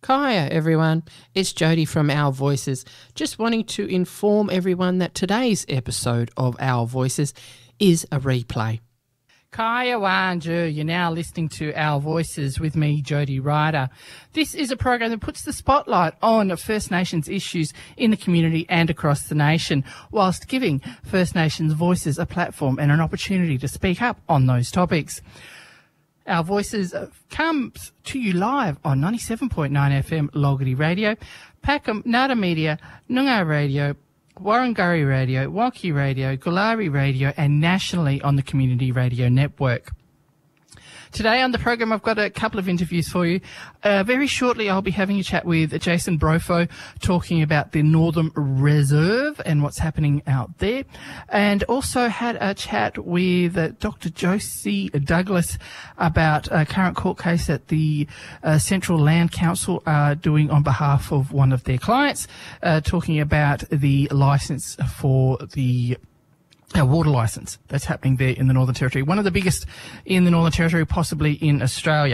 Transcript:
Kaya, everyone. It's Jody from Our Voices. Just wanting to inform everyone that today's episode of Our Voices is a replay. Kaya Wanju, you're now listening to Our Voices with me, Jody Ryder. This is a program that puts the spotlight on First Nations issues in the community and across the nation, whilst giving First Nations voices a platform and an opportunity to speak up on those topics. Our Voices comes to you live on 97.9 FM Logarty Radio, Packham Nada Media, Noongar Radio, Warrangurri Radio, Walkie Radio, Gulari Radio, and nationally on the Community Radio Network. Today on the program, I've got a couple of interviews for you. Very shortly, I'll be having a chat with Jason Brofo, talking about the Northern Reserve and what's happening out there. And also had a chat with Dr. Josie Douglas about a current court case that the Central Land Council are doing on behalf of one of their clients, talking about the licence for the water licence that's happening there in the Northern Territory. One of the biggest in the Northern Territory, possibly in Australia.